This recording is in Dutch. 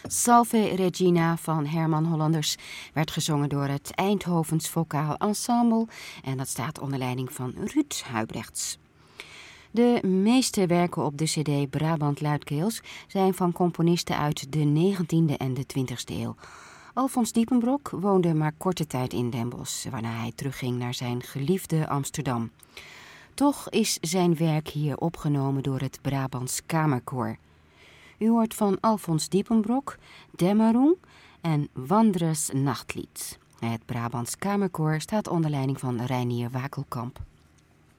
Salve Regina van Herman Hollanders werd gezongen door het Eindhovens Vocaal Ensemble en dat staat onder leiding van Ruud Huibrechts. De meeste werken op de cd Brabant Luidkeels zijn van componisten uit de 19e en de 20e eeuw. Alfons Diepenbrok woonde maar korte tijd in Den Bosch, waarna hij terugging naar zijn geliefde Amsterdam. Toch is zijn werk hier opgenomen door het Brabants Kamerkoor. U hoort van Alfons Diepenbrok, Dämmerung en Wandres Nachtlied. Het Brabants Kamerkoor staat onder leiding van Reinier Wakelkamp.